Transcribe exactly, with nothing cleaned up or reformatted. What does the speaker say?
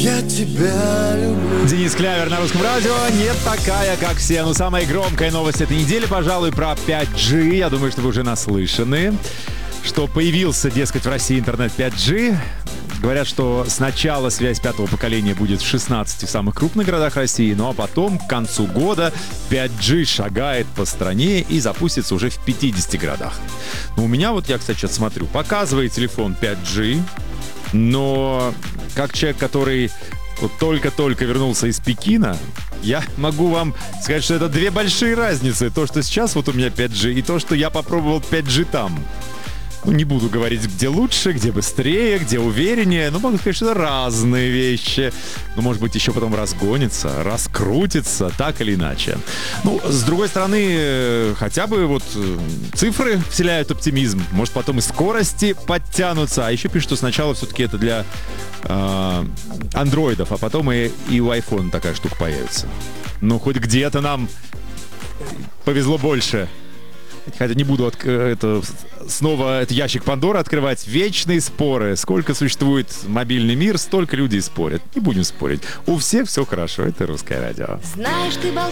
Я тебя люблю. Денис Клявер на Русском радио. Не такая, как все. Но самая громкая новость этой недели, пожалуй, про пять джи. Я думаю, что вы уже наслышаны, что появился, дескать, в России интернет пять джи. Говорят, что сначала связь пятого поколения будет в шестнадцати самых крупных городах России, ну а потом, к концу года, пять джи шагает по стране и запустится уже в пятидесяти городах. Ну, у меня вот, я, кстати, сейчас смотрю, показывает телефон пять джи, но как человек, который вот только-только вернулся из Пекина, я могу вам сказать, что это две большие разницы. То, что сейчас вот у меня пять джи, и то, что я попробовал пять джи там. Ну, не буду говорить, где лучше, где быстрее, где увереннее. Ну, могу сказать, что это разные вещи. Ну, может быть, еще потом разгонится, раскрутится, так или иначе. Ну, с другой стороны, хотя бы вот цифры вселяют оптимизм. Может, потом и скорости подтянутся. А еще пишут, что сначала все-таки это для э, андроидов, а потом и, и у айфона такая штука появится. Ну, хоть где-то нам повезло больше. Хотя не буду от, это, снова этот ящик Пандоры открывать. Вечные споры. Сколько существует мобильный мир, столько людей спорят. Не будем спорить. У всех все хорошо. Это Русское радио. Знаешь, ты